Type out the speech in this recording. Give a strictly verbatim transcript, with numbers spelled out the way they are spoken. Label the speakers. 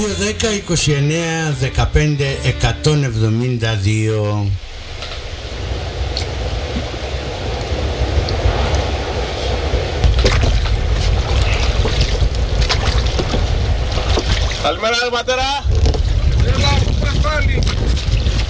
Speaker 1: δέκα είκοσι εννέα δεκαπέντε εκατόν εβδομήντα δύο.
Speaker 2: Καλημέρα ρε πατέρα.
Speaker 3: Έλα, πας πάλι.